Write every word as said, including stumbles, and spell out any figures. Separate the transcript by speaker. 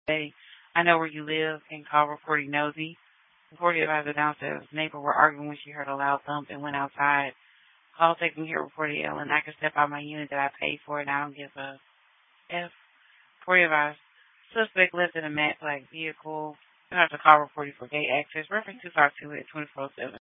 Speaker 1: Hey, I know where you live and call reporting nosy. Reporting advisor downstairs neighbor were arguing when she heard a loud thump and went outside. Call taking here reported yelling. I can step out my unit that I paid for and I don't give a F. Reporting advisor. Suspect left in a matte black vehicle. You have to call reporting for gate access. Reference two five two at twenty-four seven.